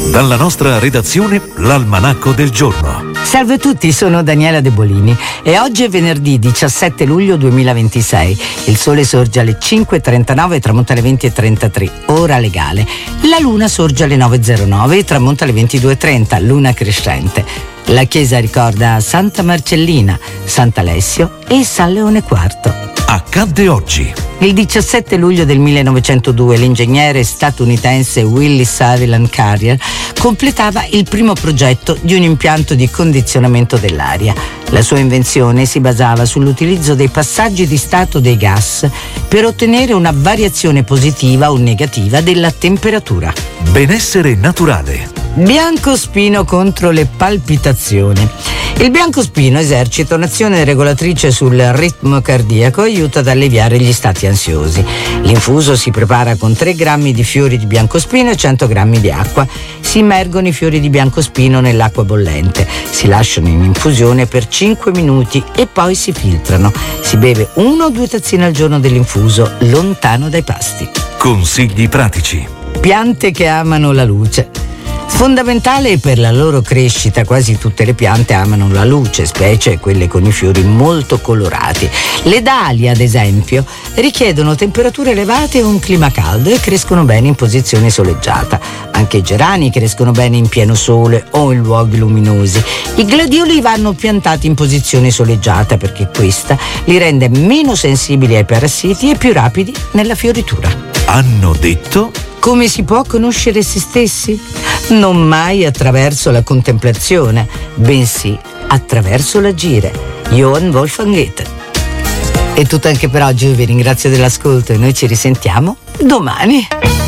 Dalla nostra redazione, l'Almanacco del Giorno. Salve a tutti, sono Daniela De Bolini e oggi è venerdì 17 luglio 2026. Il sole sorge alle 5.39 e tramonta alle 20.33, ora legale. La luna sorge alle 9.09 e tramonta alle 22.30, luna crescente. La chiesa ricorda Santa Marcellina, Sant'Alessio e San Leone IV. Accadde oggi. Il 17 luglio del 1902 l'ingegnere statunitense Willis Sutherland Carrier completava il primo progetto di un impianto di condizionamento dell'aria. La sua invenzione si basava sull'utilizzo dei passaggi di stato dei gas per ottenere una variazione positiva o negativa della temperatura. Benessere naturale. Biancospino contro le palpitazioni. Il biancospino esercita un'azione regolatrice sul ritmo cardiaco e aiuta ad alleviare gli stati ansiosi. L'infuso si prepara con 3 grammi di fiori di biancospino e 100 grammi di acqua. Si immergono i fiori di biancospino nell'acqua bollente. Si lasciano in infusione per 5 minuti e poi si filtrano. Si beve 1 o 2 tazzine al giorno dell'infuso, lontano dai pasti. Consigli pratici. Piante che amano la luce. Fondamentale per la loro crescita, quasi tutte le piante amano la luce, specie quelle con i fiori molto colorati. Le dalie, ad esempio, richiedono temperature elevate e un clima caldo e crescono bene in posizione soleggiata. Anche i gerani crescono bene in pieno sole o in luoghi luminosi. I gladioli vanno piantati in posizione soleggiata perché questa li rende meno sensibili ai parassiti e più rapidi nella fioritura. Hanno detto... Come si può conoscere se stessi? Non mai attraverso la contemplazione, bensì attraverso l'agire. Johann Wolfgang Goethe. È tutto anche per oggi, vi ringrazio dell'ascolto e noi ci risentiamo domani.